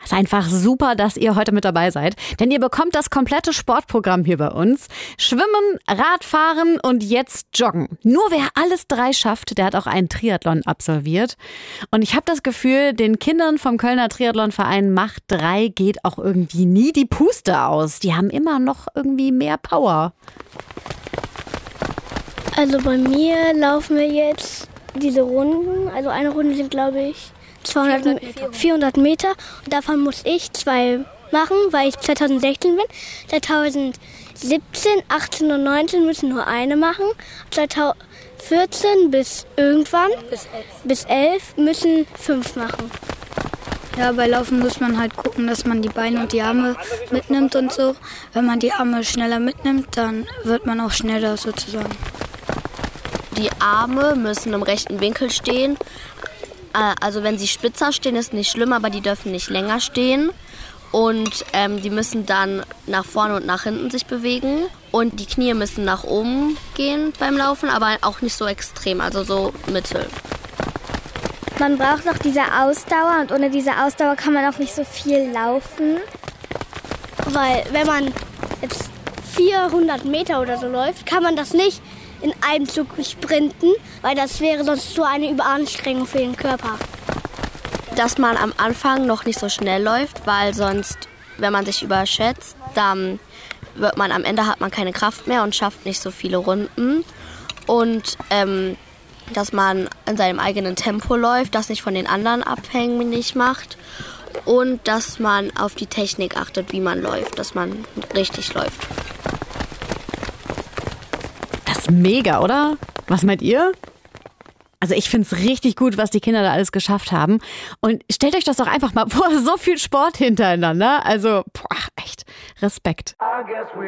Es ist einfach super, dass ihr heute mit dabei seid, denn ihr bekommt das komplette Sportprogramm hier bei uns. Schwimmen, Radfahren und jetzt Joggen. Nur wer alles 3 schafft, der hat auch einen Triathlon absolviert. Und ich habe das Gefühl, den Kindern vom Kölner Triathlonverein Macht 3 geht auch irgendwie nie die Puste aus. Die haben immer noch irgendwie mehr Power. Also bei mir laufen wir jetzt diese Runden. Also eine Runde sind, glaube ich, 400 Meter. Und davon muss ich 2 machen, weil ich 2016 bin. 2017, 18 und 19 müssen nur eine machen. 2014 bis irgendwann, bis 11 müssen 5 machen. Ja, bei Laufen muss man halt gucken, dass man die Beine und die Arme mitnimmt und so. Wenn man die Arme schneller mitnimmt, dann wird man auch schneller sozusagen. Die Arme müssen im rechten Winkel stehen. Also wenn sie spitzer stehen, ist nicht schlimm, aber die dürfen nicht länger stehen. Und die müssen dann nach vorne und nach hinten sich bewegen. Und die Knie müssen nach oben gehen beim Laufen, aber auch nicht so extrem, also so mittel. Man braucht noch diese Ausdauer und ohne diese Ausdauer kann man auch nicht so viel laufen. Weil wenn man jetzt 400 Meter oder so läuft, kann man das nicht in einem Zug sprinten, weil das wäre sonst so eine Überanstrengung für den Körper. Dass man am Anfang noch nicht so schnell läuft, weil sonst, wenn man sich überschätzt, dann wird man am Ende hat man keine Kraft mehr und schafft nicht so viele Runden. Und dass man in seinem eigenen Tempo läuft, das nicht von den anderen abhängig macht. Und dass man auf die Technik achtet, wie man läuft, dass man richtig läuft. Das ist mega, oder? Was meint ihr? Also ich finde es richtig gut, was die Kinder da alles geschafft haben. Und stellt euch das doch einfach mal vor, so viel Sport hintereinander. Also, echt, Respekt.